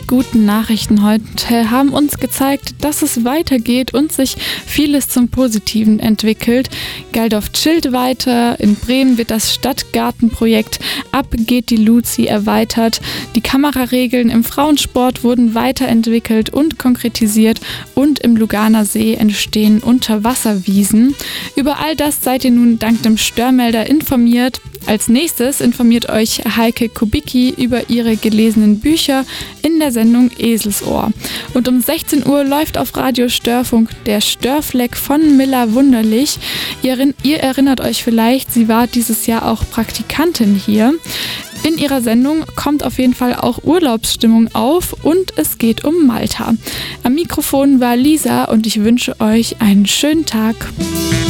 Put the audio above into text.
guten Nachrichten heute haben uns gezeigt, dass es weitergeht und sich vieles zum Positiven entwickelt. Geldorf chillt weiter, in Bremen wird das Stadtgartenprojekt Ab geht die Luzi erweitert, die Kameraregeln im Frauensport wurden weiterentwickelt und konkretisiert und im Luganer See entstehen Unterwasserwiesen. Über all das seid ihr nun dank dem Störmelder informiert. Als nächstes informiert euch Heike Kubicki über ihre gelesenen Bücher in der Sendung Eselsohr. Und um 16 Uhr läuft auf Radio Störfunk der Störfleck von Milla Wunderlich. Ihr erinnert euch vielleicht, sie war dieses Jahr auch Praktikantin hier. In ihrer Sendung kommt auf jeden Fall auch Urlaubsstimmung auf und es geht um Malta. Am Mikrofon war Lisa und ich wünsche euch einen schönen Tag.